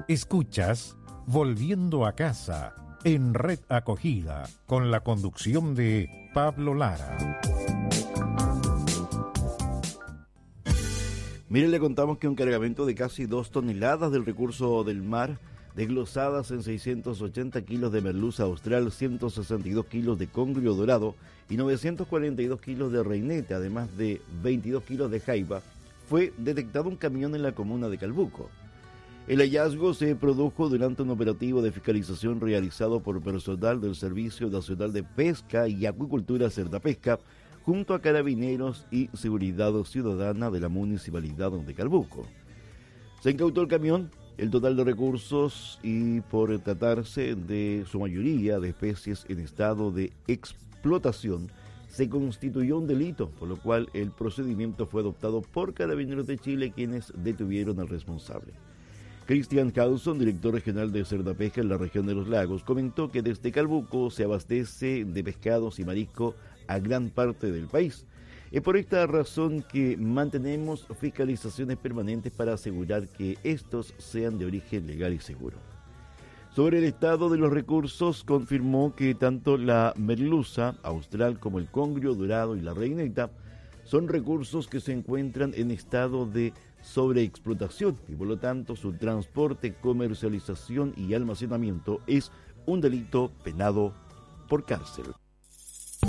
Escuchas Volviendo a Casa en Red Acogida con la conducción de Pablo Lara. Mire, le contamos que un cargamento de casi 2 toneladas del recurso del mar, desglosadas en 680 kilos de merluza austral, 162 kilos de congrio dorado y 942 kilos de reinete, además de 22 kilos de jaiba, fue detectado un camión en la comuna de Calbuco. El hallazgo se produjo durante un operativo de fiscalización realizado por personal del Servicio Nacional de Pesca y Acuicultura Cerdapesca, junto a Carabineros y Seguridad Ciudadana de la Municipalidad de Calbuco. Se incautó el camión, el total de recursos y por tratarse de su mayoría de especies en estado de explotación, se constituyó un delito, por lo cual el procedimiento fue adoptado por Carabineros de Chile, quienes detuvieron al responsable. Cristian Hauson, director regional de Cerdapesca en la región de los lagos, comentó que desde Calbuco se abastece de pescados y marisco a gran parte del país. Es por esta razón que mantenemos fiscalizaciones permanentes para asegurar que estos sean de origen legal y seguro. Sobre el estado de los recursos, confirmó que tanto la merluza austral como el congrio dorado y la reineta son recursos que se encuentran en estado de sobreexplotación y por lo tanto su transporte, comercialización y almacenamiento es un delito penado por cárcel.